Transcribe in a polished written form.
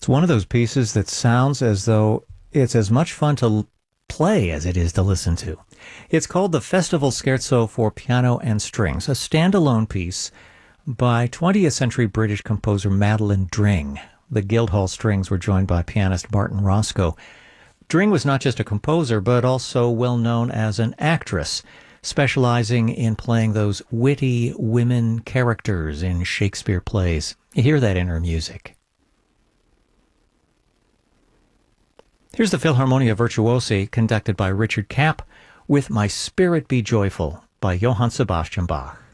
It's one of those pieces that sounds as though it's as much fun to play as it is to listen to. It's called the Festival Scherzo for Piano and Strings, a standalone piece by 20th century British composer Madeline Dring. The Guildhall Strings were joined by pianist Martin Roscoe. Dring was not just a composer, but also well known as an actress, specializing in playing those witty women characters in Shakespeare plays. You hear that in her music. Here's the Philharmonia Virtuosi, conducted by Richard Kapp, with My Spirit Be Joyful by Johann Sebastian Bach.